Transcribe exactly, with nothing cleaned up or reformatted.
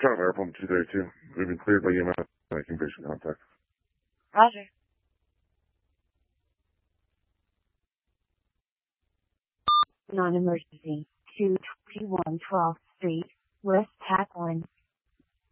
Current air pump two thirty-two. We've been cleared by E M S. Making patient contact. Roger. Non-emergency. two twenty-one twelfth Street, West Packline.